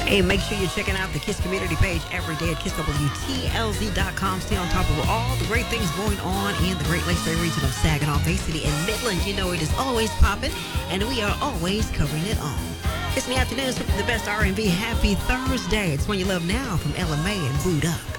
Hey, make sure you're checking out the KISS community page every day at KISSWTLZ.com. Stay on top of all the great things going on in the Great Lakes Area region of Saginaw Bay City and Midland. You know it is always popping, and we are always covering it all. It's in the afternoons with the best R&B. Happy Thursday. It's When You Love Now from Ella May and Booed Up.